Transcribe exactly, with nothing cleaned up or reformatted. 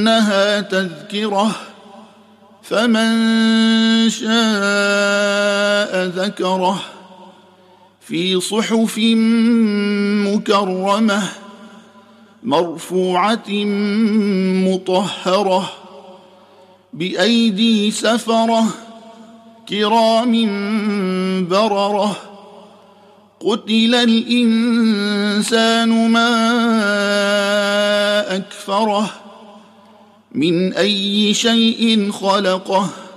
إنها تذكرة فمن شاء ذكره في صحف مكرمة مرفوعة مطهرة بأيدي سفرة كرام بررة قتل الإنسان ما أكفره من أي شيء خلقه